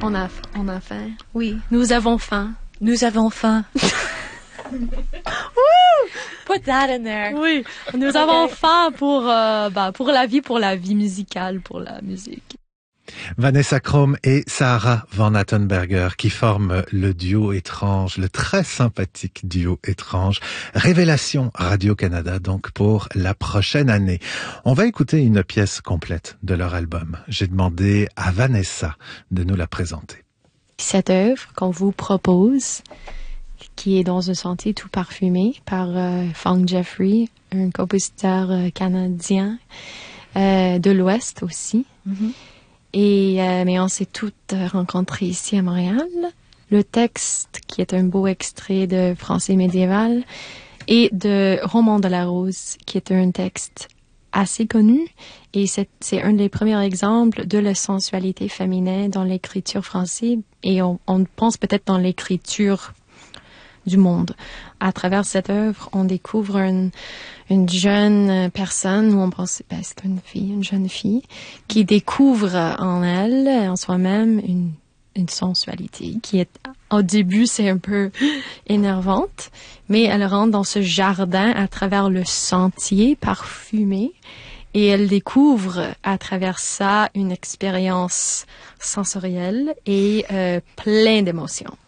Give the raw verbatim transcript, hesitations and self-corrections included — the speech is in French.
On a, on a faim. Oui, nous avons faim. Nous avons faim. Put that in there. Oui, nous okay. avons faim pour, euh, bah, pour la vie, pour la vie musicale, pour la musique. Vanessa Krohme et Sarah Van Attenberger qui forment le duo étrange, le très sympathique duo étrange. Révélation Radio-Canada donc pour la prochaine année. On va écouter une pièce complète de leur album. J'ai demandé à Vanessa de nous la présenter. Cette œuvre qu'on vous propose, qui est dans un sentier tout parfumé par euh, Fong Jeffrey, un compositeur euh, canadien euh, de l'Ouest aussi. Mm-hmm. Et, euh, mais on s'est toutes rencontrées ici à Montréal. Le texte, qui est un beau extrait de français médiéval, et de Roman de la Rose, qui est un texte assez connu. Et c'est, c'est un des premiers exemples de la sensualité féminine dans l'écriture française. Et on, on pense peut-être dans l'écriture du monde. À travers cette œuvre, on découvre une, une jeune personne où on pense, ben, c'est une fille, une jeune fille, qui découvre en elle, en soi-même, une, une sensualité qui est, au début, c'est un peu énervante, mais elle rentre dans ce jardin à travers le sentier parfumé et elle découvre à travers ça une expérience sensorielle et euh, pleine d'émotions.